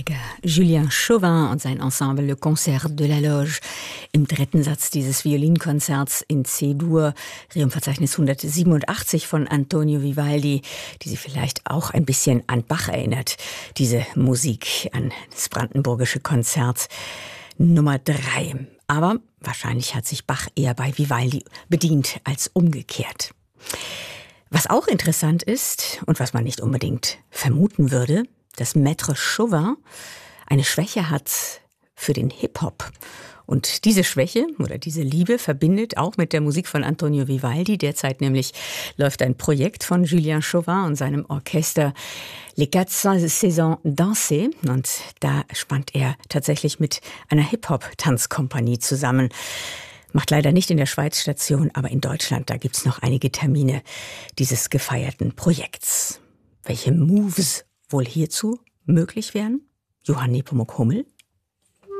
Geiger Julien Chauvin und sein Ensemble Le Concert de la Loge im dritten Satz dieses Violinkonzerts in C-Dur, Requiem-Verzeichnis 187 von Antonio Vivaldi, die Sie vielleicht auch ein bisschen an Bach erinnert. Diese Musik an das brandenburgische Konzert Nummer 3. Aber wahrscheinlich hat sich Bach eher bei Vivaldi bedient als umgekehrt. Was auch interessant ist und was man nicht unbedingt vermuten würde, dass Maître Chauvin eine Schwäche hat für den Hip-Hop. Und diese Schwäche oder diese Liebe verbindet auch mit der Musik von Antonio Vivaldi. Derzeit nämlich läuft ein Projekt von Julien Chauvin und seinem Orchester Les 400 Saisons Dansées. Und da spannt er tatsächlich mit einer Hip-Hop-Tanzkompanie zusammen. Macht leider nicht in der Schweiz Station, aber in Deutschland, da gibt's noch einige Termine dieses gefeierten Projekts. Welche Moves wohl hierzu möglich wären? Johann Nepomuk Hummel